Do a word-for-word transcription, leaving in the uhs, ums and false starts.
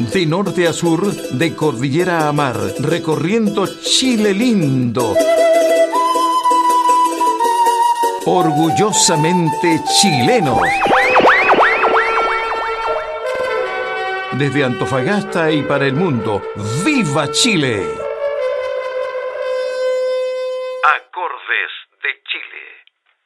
De norte a sur, de cordillera a mar, recorriendo Chile lindo. Orgullosamente chilenos. Desde Antofagasta y para el mundo, ¡viva Chile!